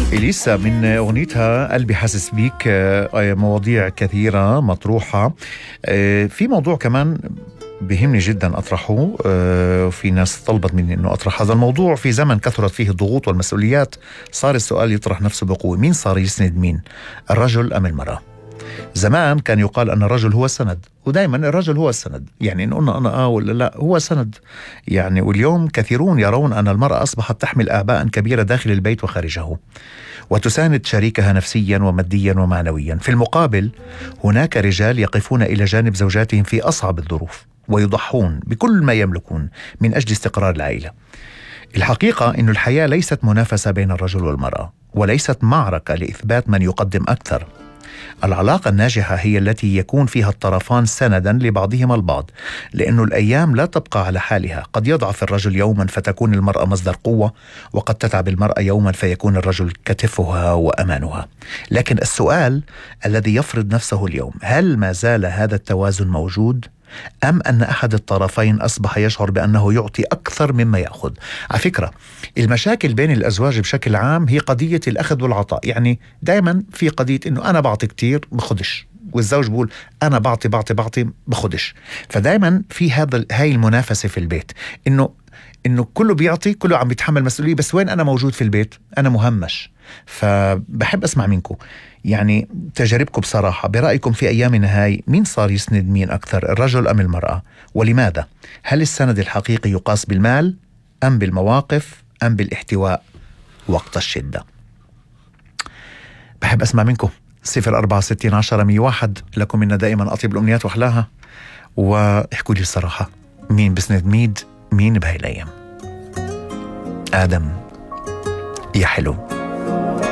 إليسا من أغنيتها قلبي حاسس بيك. مواضيع كثيرة مطروحة. في موضوع كمان بهمني جدا أطرحه. في ناس طلبت مني أنه أطرح هذا الموضوع. في زمن كثرت فيه الضغوط والمسؤوليات صار السؤال يطرح نفسه بقوة: مين صار يسند مين، الرجل أم المرأة؟ زمان كان يقال أن الرجل هو السند، ودائما الرجل هو السند، يعني إن قلنا أنا ولا لا هو سند يعني. واليوم كثيرون يرون أن المرأة أصبحت تحمل أعباء كبيرة داخل البيت وخارجه، وتساند شريكها نفسيا وماديا ومعنويا. في المقابل هناك رجال يقفون إلى جانب زوجاتهم في أصعب الظروف ويضحون بكل ما يملكون من أجل استقرار العائلة. الحقيقة أن الحياة ليست منافسة بين الرجل والمرأة، وليست معركة لإثبات من يقدم أكثر. العلاقة الناجحة هي التي يكون فيها الطرفان سندا لبعضهما البعض، لأن الأيام لا تبقى على حالها. قد يضعف الرجل يوما فتكون المرأة مصدر قوة، وقد تتعب المرأة يوما فيكون الرجل كتفها وأمانها. لكن السؤال الذي يفرض نفسه اليوم: هل ما زال هذا التوازن موجود؟ أم أن أحد الطرفين أصبح يشعر بأنه يعطي أكثر مما يأخذ؟ على فكرة المشاكل بين الأزواج بشكل عام هي قضية الأخذ والعطاء. يعني دائما في قضية أنه أنا بعطي كتير بخدش، والزوج بقول أنا بعطي بخدش. فدائما في هاي المنافسة في البيت، إنه كله بيعطي، كله عم بيتحمل مسؤولية، بس وين أنا موجود في البيت؟ أنا مهمش. فبحب أسمع منكم يعني تجاربكم بصراحة. برأيكم في أيامنا هاي مين صار يسند مين أكثر، الرجل أم المرأة؟ ولماذا؟ هل السند الحقيقي يقاس بالمال أم بالمواقف أم بالاحتواء وقت الشدة؟ بحب أسمع منكم. 046010 لكم منا دائما أطيب الأمنيات وأحلاها. واحكوا لي الصراحة، مين بسند مين بهاي الأيام؟ آدم يا حلو.